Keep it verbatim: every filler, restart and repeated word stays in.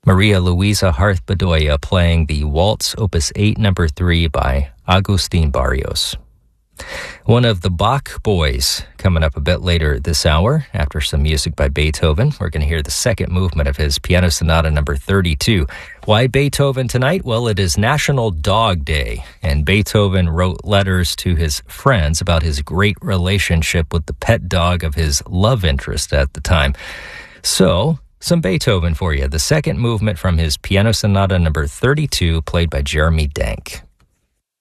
Maria Luisa Harth Bedoya playing the Waltz Opus eight number three by Agustin Barrios. One of the Bach boys coming up a bit later this hour. After some music by Beethoven, we're going to hear the second movement of his Piano Sonata number thirty-two. Why Beethoven tonight? Well, it is National Dog Day, and Beethoven wrote letters to his friends about his great relationship with the pet dog of his love interest at the time. So, some Beethoven for you. The second movement from his Piano Sonata number thirty-two, played by Jeremy Dank.